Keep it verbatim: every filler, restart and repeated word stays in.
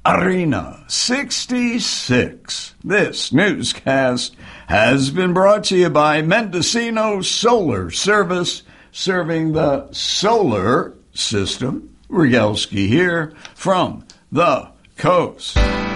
Arena sixty-six. This newscast has been brought to you by Mendocino Solar Service, serving the solar system. Rygelski here from the coast.